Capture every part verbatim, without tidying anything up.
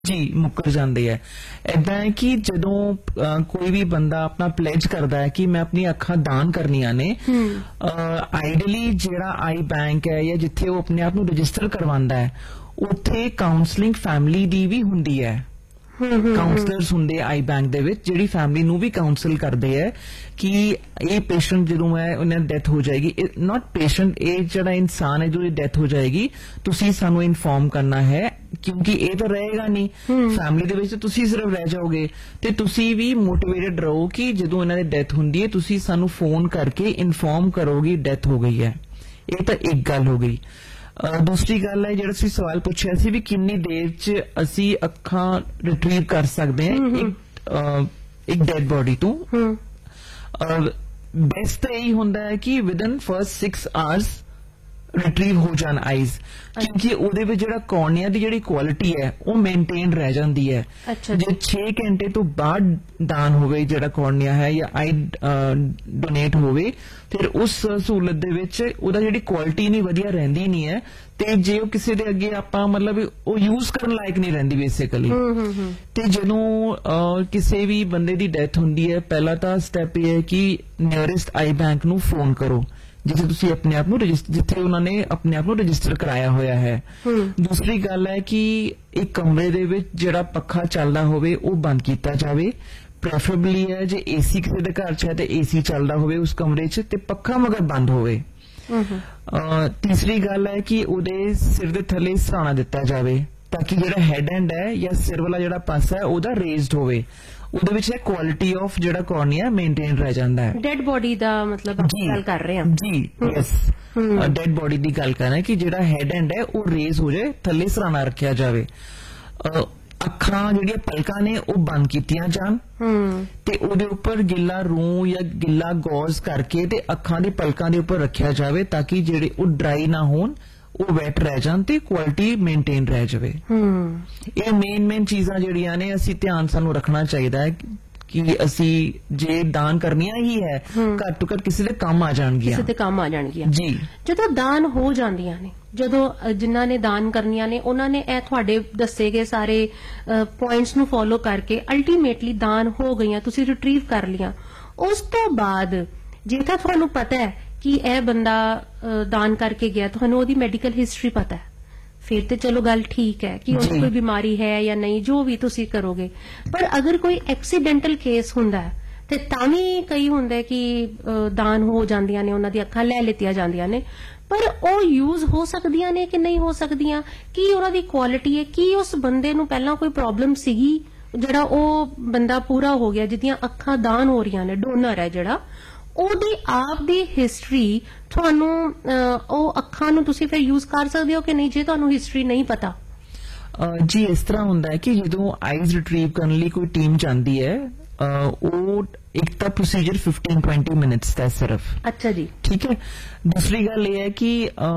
जी मुकर जाते हैं। इदा है कि जदों कोई भी बंदा अपना प्लेज करता है कि मैं अपनी अखा दान करनिया ने, आइडली जिहड़ा आई बैंक है या जिथे वो अपने आप को रजिस्टर करवांदा है उत्थे काउंसलिंग फैमिली दी भी हुंदी है। काउंसलर्स होंगे आई बैंक दे विच जिहड़ी फैमिली नूं भी काउंसल करते हैं कि ये पेशेंट जो है उन्हें डेथ हो जाएगी, नॉट पेशेंट ये जिहड़ा इंसान है जो डेथ हो जाएगी तुसीं सानूं इन्फॉर्म करना है क्योंकि ये तो रहेगा नहीं फैमिली दे विच, तुसीं सिर्फ रह जाओगे ते तुसीं भी मोटिवेटेड रहो कि जदों इन्हां दी डेथ हुंदी है तुसीं सानूं फोन करके इन्फॉर्म करोगे डेथ हो गई है। ये तो एक गल हो गई। दूसरी गल है जो सवाल पूछा सी भी किन्नी देर च असी अखा रिट्रीव कर सकते हैं एक, एक डेड बॉडी तो बेस्ट तो यही होंदा है कि with in first six hours retrieve हो जान आईज, क्योंकि उहदे विच जिहड़ा कॉर्निया दी जिहड़ी क्वालिटी है वो मेनटेन रह जाती है। अच्छा जे छे घंटे तो बाद दान होवे जिहड़ा कॉर्निया है या आई डोनेट होवे फिर उस सहूलत दे विच उहदा जिहड़ी क्वालिटी नहीं वधिया रहिंदी नहीं है ते जे वो किसी दे अगे आपां मतलब वो यूज करन लायक नहीं रहिंदी बेसिकली। ते जदों किसी भी बंदे दी डेथ हुंदी है पहला तां स्टैप ये है कि नियरेस्ट आई बैंक नूं फोन करो जिथे तुसी अपने आप जिथे उन्होंने अपने आप रजिस्टर कराया होया है। दूसरी गल है कि एक कमरे दे विच जिहड़ा पखा चलदा होवे वो बंद कीता जावे, प्रेफरेबली है जे एसी किसी दे घर च है ते एसी चलदा होवे उस कमरे च ते पखा मगर बंद होवे। तीसरी गल है कि उहदे सिर दे थले सराणा दिता जावे ताकि जिहड़ा हैड एंड है या सिर वाला जिहड़ा पासा है उहदा रेज्ड होवे, ਉਹਦੇ ਵਿੱਚ क्वालिटी ऑफ ਜਿਹੜਾ कॉर्निया मेनटेन रह जाता है। डेड बॉडी ਦਾ मतलब ਆਪਾਂ ਗੱਲ ਕਰ ਰਹੇ ਹਾਂ जी यस डेड बॉडी ਦੀ ਗੱਲ ਕਰ ਰਹੇ ਹਾਂ कि ਜਿਹੜਾ ਹੈਡ ਐਂਡ ਹੈ ਉਹ ਰੇਜ਼ ਹੋ ਜਾਏ ਥੱਲੇ ਸਰਾਣਾ ਰੱਖਿਆ ਜਾਵੇ, ਅੱਖਾਂ ਜਿਹੜੀਆਂ ਪਲਕਾਂ ਨੇ ਉਹ ਬੰਦ ਕੀਤੀਆਂ ਜਾਣ ਤੇ ਉਹਦੇ ਉੱਪਰ ਗਿੱਲਾ ਰੂੰ ਜਾਂ ਗਿੱਲਾ ਗੌਜ਼ ਕਰਕੇ ਤੇ ਅੱਖਾਂ ਦੇ ਪਲਕਾਂ ਦੇ ਉੱਪਰ ਰੱਖਿਆ ਜਾਵੇ ਤਾਂ ਕਿ ਜਿਹੜੇ ਉਹ ਡਰਾਈ ਨਾ ਹੋਣ ਉਹ ਵੈਟ रह जान ते क्वालिटी मेनटेन रह जाए। ये मेन मेन चीज़ां जिहड़ियां ने असीं ध्यान सानूं रखना चाहिए है कि असीं जे दान करनिया ही है घट तो घट किसी दे काम आ जाणगियां, किसी दे काम आ जाणगियां जी। जदों दान हो जांदियां ने, जदों जिन्हां ने दान करनिया ने उन्हां ने ए तुहाडे दस्से गए सारे पॉइंट्स नूं फॉलो करके अल्टीमेटली दान हो गईयां, तुसीं रिट्रीव कर लिया, उस तो बाद जे तां तुहानूं पता है कि यह बंदा दान करके गया तुहानूं ओहदी मैडिकल हिस्टरी पता है फिर तो चलो गल ठीक है कि उसको कोई बीमारी है या नहीं जो भी तुसी करोगे, पर अगर कोई एक्सीडेंटल केस हुंदा है ते तां वी कई हुंदा है कि दान हो जांदियां ने उन्हां दी अखां लै लित्तियां जांदियां ने पर ओ यूज हो सकदियां ने कि नहीं हो सकदियां, की उन्हां दी क्वालिटी है, की उस बंदे नूं पहलां कोई प्रॉब्लम सीगी जिहड़ा ओ बंदा पूरा हो गया जिहदियां अखां दान हो रहीआं ने डोनर है जिहड़ा ਉਹਦੀ ਆਪ ਦੀ ਹਿਸਟਰੀ ਤੁਹਾਨੂੰ ਉਹ ਅੱਖਾਂ ਨੂੰ ਤੁਸੀਂ ਫਿਰ ਯੂਜ਼ ਕਰ ਸਕਦੇ ਹੋ ਕਿ ਨਹੀਂ ਜੇ ਤੁਹਾਨੂੰ ਹਿਸਟਰੀ ਨਹੀਂ ਪਤਾ? ਜੀ ਇਸ ਤਰ੍ਹਾਂ ਹੁੰਦਾ ਹੈ ਕਿ ਜਦੋਂ ਆਈਜ਼ ਰਿਟਰੀਵ ਕਰਨ ਲਈ ਕੋਈ ਟੀਮ ਜਾਂਦੀ ਹੈ ਉਹ ਇੱਕ ਤਾਂ ਪ੍ਰੋਸੀਜਰ ਫਿਫਟੀਨ ਟਵੈਂਟੀ ਮਿੰਟਸ ਦਾ ਸਿਰਫ। ਅੱਛਾ ਜੀ ਠੀਕ ਹੈ। ਦੂਸਰੀ ਗੱਲ ਇਹ ਹੈ ਕਿ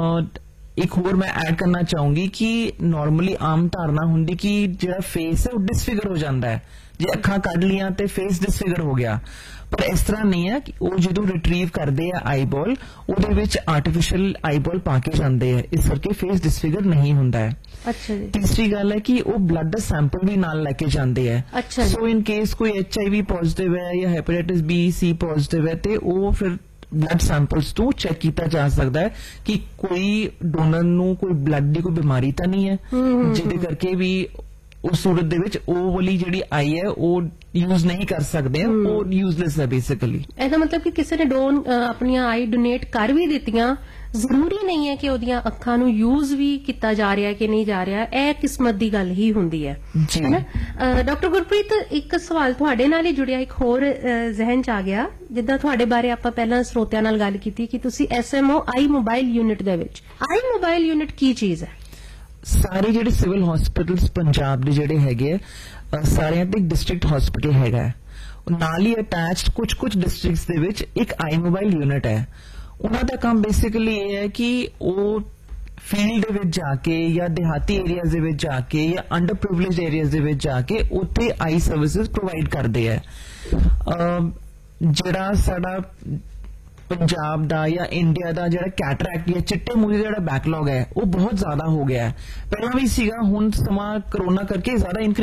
एक होर मैं ऐड करना चाहूंगी कि नॉर्मली आम धारणा हुंदी कि जो फेस है वो डिसफिगर हो जाता है, जे अखां कढ लियां ते फेस डिसफिगर हो गया, पर इस तरह नहीं है कि वो जो रिट्रीव करते हैं आईबॉल उहदे विच आर्टिफिशियल आईबॉल पा के जाते हैं, इस करके फेस डिसफिगर नहीं हुंदा है। अच्छा जी। तीसरी गल है कि वो ब्लड दा सैंपल भी नाल लेके जाते हैं। अच्छा सो इन केस कोई एच आई वी पॉजिटिव है या हेपेटाइटिस बी सी पॉजिटिव है तो वो फिर ब्लड सैंपल्स तो चेक किया जा सकता है कि कोई डोनर नूं कोई ब्लड की कोई बीमारी तो नहीं है जिहदे करके भी उस सूरत दे विच ओ वाली जिहड़ी आई है वो यूज नहीं कर सकते हैं, वो यूजलेस है बेसिकली। ऐसा मतलब कि किसी ने डोन अपनी आई डोनेट कर भी दित्तियां जरूरी नहीं है कि ओदियां अखां नूं यूज भी किया जा रहा है कि नहीं जा रहा, यह किस्मत की गल ही हुंदी है है ना। डॉक्टर गुरप्रीत एक सवाल तुहाडे नाल ही जुड़िया एक होर जहन च आ गया, जिद्दां तुहाडे बारे आपां पहलां स्रोतियां नाल गल कीती कि तुसीं एस एम ओ आई मोबाइल यूनिट दे विच, आई मोबाइल यूनिट की चीज है? सारे जिहड़े सिविल हॉस्पिटल्स पंजाब दे जिहड़े हैगे सारियां ते एक डिस्ट्रिक्ट हॉस्पिटल हैगा नाल ही अटैच्ड कुछ कुछ डिस्ट्रिक्ट्स दे विच एक आई मोबाइल यूनिट है। उन्हां दा काम बेसिकली ये है कि वो फील्ड दे विच जाके या देहाती एरियाज दे विच जाके या अंडर प्रिविलेज एरियाज दे विच जाके उत्थे आई सर्विसेज प्रोवाइड करदे है। जिहड़ा साडा ਪੰਜਾਬ ਦਾ ਜਾਂ ਇੰਡੀਆ ਦਾ ਜਿਹੜਾ ਕੈਟਰੈਕਟ ਜਾਂ ਚਿੱਟੇ ਮੂੰਹ ਦਾ ਜਿਹੜਾ ਬੈਕਲੌਗ ਹੈ ਉਹ ਬਹੁਤ ਜ਼ਿਆਦਾ ਹੋ ਗਿਆ ਹੈ। ਪਹਿਲਾਂ ਵੀ ਸੀਗਾ, ਹੁਣ ਸਮਾਂ ਕਰੋਨਾ ਕਰਕੇ ਜ਼ਿਆਦਾ